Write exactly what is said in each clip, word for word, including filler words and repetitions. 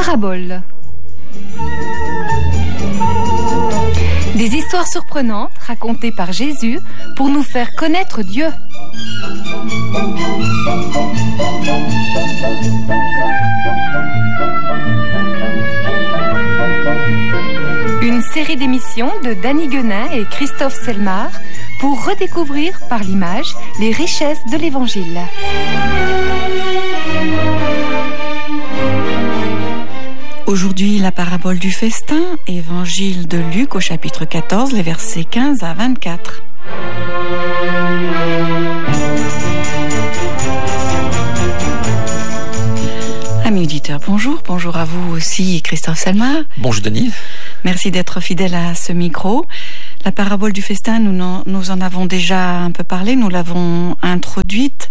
Paraboles. Des histoires surprenantes racontées par Jésus pour nous faire connaître Dieu. Une série d'émissions de Danny Guenin et Christophe Selmar pour redécouvrir par l'image les richesses de l'Évangile. Aujourd'hui, la parabole du festin, Évangile de Luc au chapitre quatorze, les versets quinze à vingt-quatre. Amis auditeurs, bonjour. Bonjour à vous aussi, Christophe Selmar. Bonjour Denis. Merci d'être fidèle à ce micro. La parabole du festin, nous en, nous en avons déjà un peu parlé, nous l'avons introduite.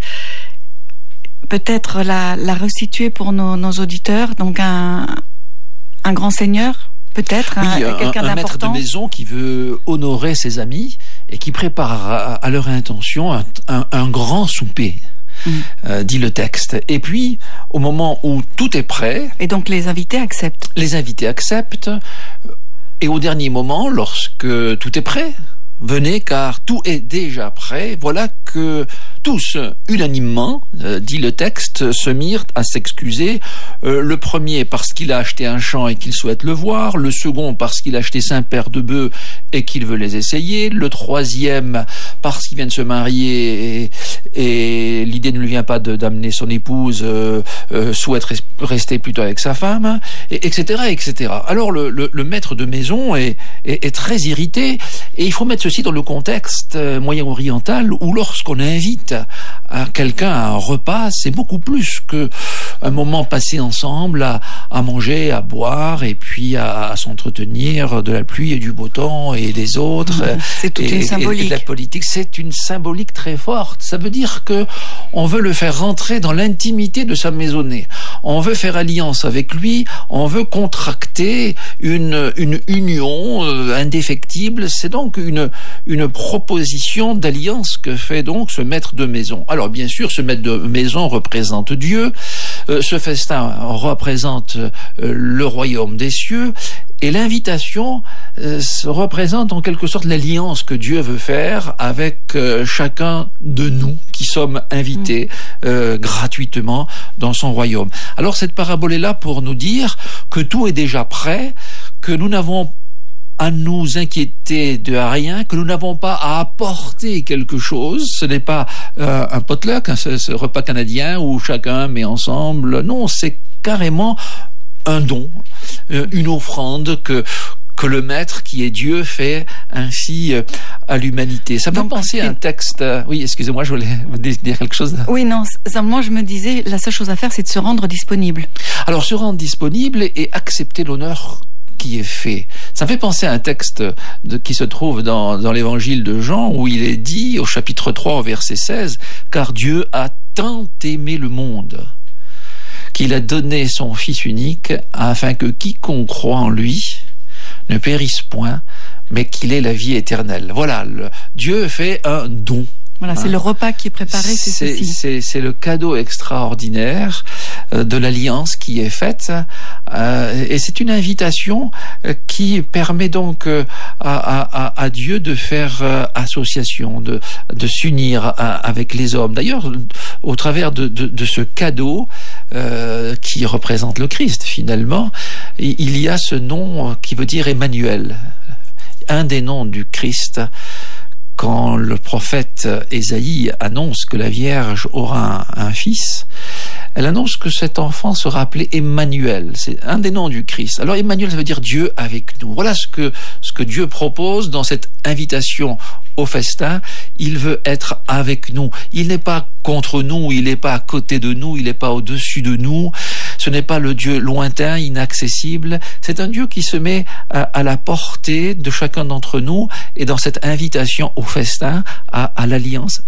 Peut-être la, la resituer pour nos, nos auditeurs. Donc un, un grand seigneur, peut-être, oui, un, un, quelqu'un un maître d'important. de maison qui veut honorer ses amis et qui prépare à, à leur intention un, un, un grand souper. Mmh. Euh, dit le texte. Et puis, au moment où tout est prêt... Et donc les invités acceptent. Les invités acceptent. Et au dernier moment, lorsque tout est prêt, venez car tout est déjà prêt. Voilà que tous, unanimement, euh, dit le texte, se mirent à s'excuser. Euh, le premier parce qu'il a acheté un champ et qu'il souhaite le voir. Le second parce qu'il a acheté cinq paires de bœufs et qu'il veut les essayer. Le troisième parce qu'il vient de se marier et, et l'idée ne lui vient pas de, d'amener son épouse, euh, euh, souhaite res- rester plutôt avec sa femme, et, etc., et cetera. Alors le, le, le maître de maison est, est, est très irrité et il faut mettre ceci dans le contexte euh, moyen-oriental où lorsqu'on invite à quelqu'un à un repas, c'est beaucoup plus que un moment passé ensemble à, à manger, à boire et puis à, à s'entretenir de la pluie et du beau temps et des autres. Mmh, c'est toute et, une symbolique. Et, et de la politique, c'est une symbolique très forte. Ça veut dire que on veut le faire rentrer dans l'intimité de sa maisonnée. On veut faire alliance avec lui. On veut contracter une une union euh, indéfectible. C'est donc une une proposition d'alliance que fait donc ce maître de maison. Alors bien sûr, ce maître de maison représente Dieu. Euh, ce festin représente euh, le royaume des cieux. Et l'invitation euh, représente en quelque sorte l'alliance que Dieu veut faire avec euh, chacun de nous qui sommes invités euh, gratuitement dans son royaume. Alors cette parabole est là pour nous dire que tout est déjà prêt, que nous n'avons à nous inquiéter de rien, que nous n'avons pas à apporter quelque chose. Ce n'est pas euh, un potluck, hein, ce, ce repas canadien où chacun met ensemble. Non, c'est carrément un don, euh, une offrande que que le maître qui est Dieu fait ainsi euh, à l'humanité. Ça me fait penser à un texte... Euh, oui, excusez-moi, je voulais vous dire quelque chose. Oui, non, simplement je me disais, la seule chose à faire, c'est de se rendre disponible. Alors, se rendre disponible et accepter l'honneur qui est fait. Ça me fait penser à un texte de, qui se trouve dans, dans l'évangile de Jean, où il est dit, au chapitre trois, au verset seize, « Car Dieu a tant aimé le monde qu'il a donné son Fils unique, afin que quiconque croit en lui ne périsse point, mais qu'il ait la vie éternelle. » Voilà, le, Dieu fait un don. Voilà, hein. C'est le repas qui est préparé, c'est, c'est ceci. C'est, c'est le cadeau extraordinaire euh, de l'alliance qui est faite, euh, et c'est une invitation euh, qui permet donc euh, à, à, à Dieu de faire euh, association, de, de s'unir à, avec les hommes. D'ailleurs, au travers de, de, de ce cadeau euh, qui représente le Christ, finalement, il y a ce nom qui veut dire Emmanuel, un des noms du Christ. Quand le prophète Ésaïe annonce que la Vierge aura un, un fils, elle annonce que cet enfant sera appelé Emmanuel. C'est un des noms du Christ. Alors Emmanuel, ça veut dire Dieu avec nous. Voilà ce que, ce que Dieu propose dans cette invitation au festin. Il veut être avec nous. Il n'est pas contre nous, il n'est pas à côté de nous, il n'est pas au-dessus de nous. Ce n'est pas le Dieu lointain, inaccessible. C'est un Dieu qui se met à, à la portée de chacun d'entre nous et dans cette invitation au festin, à, à l'alliance, à la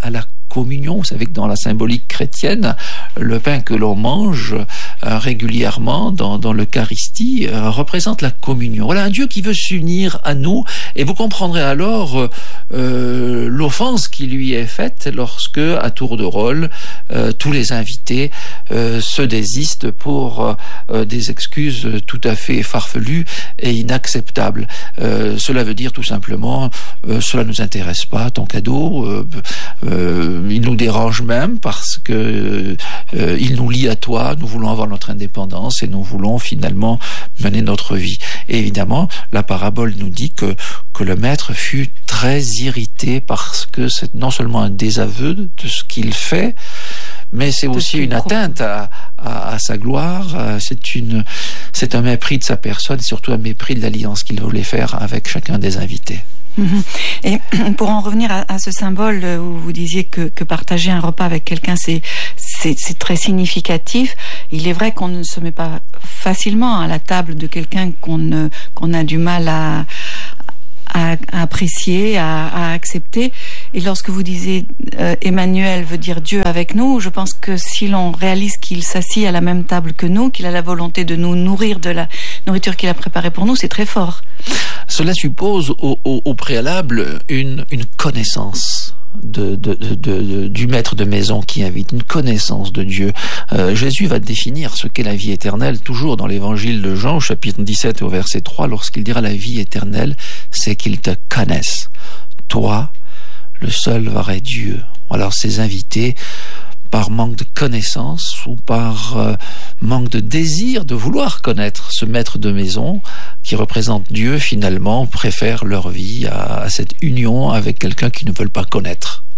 communion. Vous savez que dans la symbolique chrétienne, le pain que l'on mange euh, régulièrement dans, dans l'Eucharistie euh, représente la communion. Voilà un Dieu qui veut s'unir à nous, et vous comprendrez alors euh, l'offense qui lui est faite lorsque, à tour de rôle, euh, tous les invités euh, se désistent pour euh, des excuses tout à fait farfelues et inacceptables. Euh, cela veut dire tout simplement euh, cela ne nous intéresse pas, ton cadeau, euh, euh, il nous dérange même parce que euh, il nous lie à toi, nous voulons avoir notre indépendance et nous voulons finalement mener notre vie. Et évidemment, la parabole nous dit que, que le maître fut très irrité parce que c'est non seulement un désaveu de ce qu'il fait, mais c'est aussi une atteinte à, à, à sa gloire, c'est une, c'est un mépris de sa personne, surtout un mépris de l'alliance qu'il voulait faire avec chacun des invités. Et pour en revenir à, à ce symbole où vous disiez que, que partager un repas avec quelqu'un, c'est, c'est, c'est très significatif. Il est vrai qu'on ne se met pas facilement à la table de quelqu'un qu'on, ne, qu'on a du mal à, à, à apprécier, à, à accepter. Et lorsque vous disiez euh, Emmanuel veut dire Dieu avec nous, je pense que si l'on réalise qu'il s'assied à la même table que nous, qu'il a la volonté de nous nourrir de la nourriture qu'il a préparée pour nous, c'est très fort. Cela suppose au, au, au préalable une, une connaissance de, de, de, de, du maître de maison qui invite, une connaissance de Dieu. Euh, Jésus va définir ce qu'est la vie éternelle, toujours dans l'évangile de Jean, au chapitre dix-sept, au verset trois, lorsqu'il dira la vie éternelle, c'est qu'ils te connaissent, toi, le seul vrai Dieu. Alors ces invités, par manque de connaissance ou par euh, manque de désir de vouloir connaître ce maître de maison qui représente Dieu, finalement préfèrent leur vie à, à cette union avec quelqu'un qu'ils ne veulent pas connaître.